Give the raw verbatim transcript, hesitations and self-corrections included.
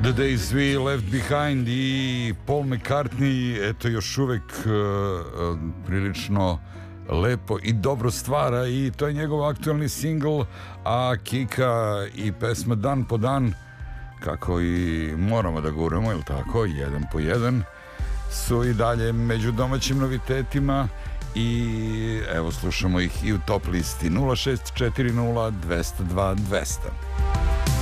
The Days We Left Behind i Paul McCartney, eto još uvek uh, uh, prilično lepo i dobro stvara i to je njegov aktualni singl, a Kika i pesma Dan po dan, kako i moramo da guramo, ili tako, jedan po jedan, su i dalje među domaćim novitetima i evo slušamo ih i u top listi nula šest četiri nula dvesta dva dvesta.